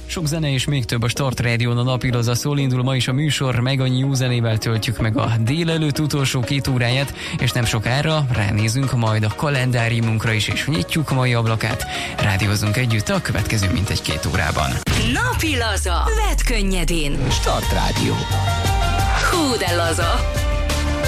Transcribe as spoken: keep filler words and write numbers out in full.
Sok zene és még több a Start Rádión, a Napilaza szól indul ma is a műsor, meg a New zenével töltjük meg a délelőtt utolsó két óráját, és nem sokára ránézünk majd a kalendáriumunkra is, és nyitjuk mai ablakát. Rádiózunk együtt a következő mintegy két órában. Napilaza. Vedd könnyedén. Start Rádió. Hú de laza.